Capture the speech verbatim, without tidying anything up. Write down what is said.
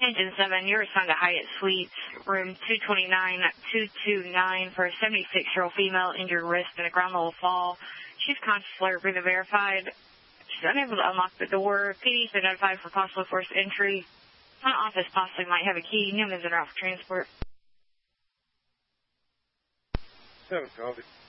Engine seven, you're assigned to Hyatt Suites, room two twenty-nine two twenty-nine for a seventy-six-year-old female, injured wrist and a ground-level fall. She's conscious, alert, breathing verified. She's unable to unlock the door. P D's been notified for possible forced entry. My office possibly might have a key. Newman's en route for transport. seven, copy.